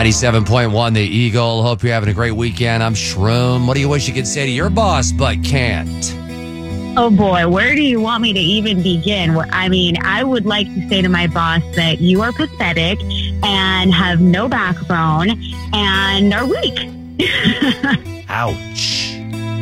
97.1 The Eagle. Hope you're having a great weekend. I'm Shroom. What do you wish you could say to your boss but can't? Oh boy, where do you want me to even begin? I mean, I would like to say to my boss that you are pathetic and have no backbone and are weak. Ouch.